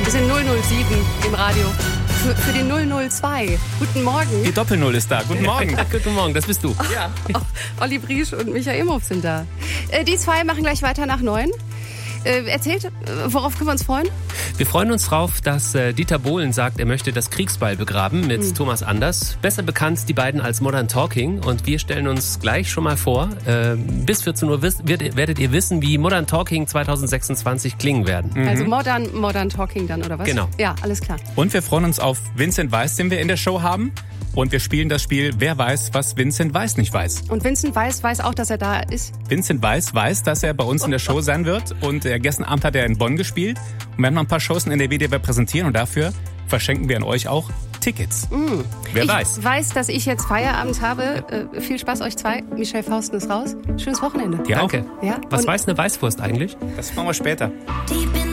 Wir sind 007 im Radio. Für den 002. Guten Morgen. Die Doppel-0 ist da. Guten Morgen. Guten Morgen, das bist du. Ja. Olli Briesch und Michael Imhoff sind da. Die zwei machen gleich weiter nach 9. Erzählt, worauf können wir uns freuen? Wir freuen uns drauf, dass Dieter Bohlen sagt, er möchte das Kriegsbeil begraben mit Thomas Anders. Besser bekannt die beiden als Modern Talking. Und wir stellen uns gleich schon mal vor, bis 14 Uhr werdet ihr wissen, wie Modern Talking 2026 klingen werden. Also Modern Talking dann, oder was? Genau. Ja, alles klar. Und wir freuen uns auf Vincent Weiss, den wir in der Show haben. Und wir spielen das Spiel Wer weiß, was Vincent Weiss nicht weiß. Und Vincent Weiss weiß auch, dass er da ist? Vincent Weiss weiß, dass er bei uns in der Show sein wird. Und gestern Abend hat er in Bonn gespielt. Und wir haben noch ein paar Shows in NRW, die wir präsentieren. Und dafür verschenken wir an euch auch Tickets. Wer weiß. Ich weiß, dass ich jetzt Feierabend habe. Viel Spaß euch zwei. Michelle Fausten ist raus. Schönes Wochenende. Ja, Danke. Ja? Was weiß eine Weißwurst eigentlich? Das machen wir später. Deep